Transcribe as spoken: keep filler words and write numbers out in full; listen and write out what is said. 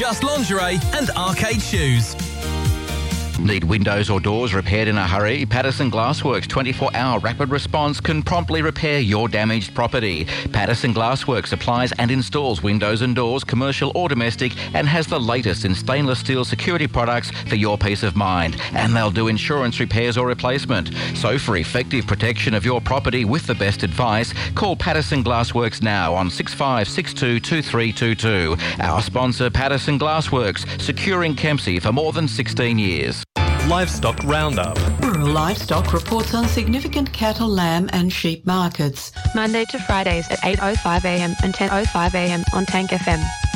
Just Lingerie and Arcade Shoes. Need windows or doors repaired in a hurry? Patterson Glassworks twenty-four hour rapid response can promptly repair your damaged property. Patterson Glassworks supplies and installs windows and doors, commercial or domestic, and has the latest in stainless steel security products for your peace of mind. And they'll do insurance repairs or replacement. So for effective protection of your property with the best advice, call Patterson Glassworks now on six five six two, two three two two. Our sponsor, Patterson Glassworks, securing Kempsey for more than sixteen years. Livestock Roundup. Rural Livestock reports on significant cattle, lamb and sheep markets. Monday to Fridays at eight oh five a m and ten oh five a m on Tank F M.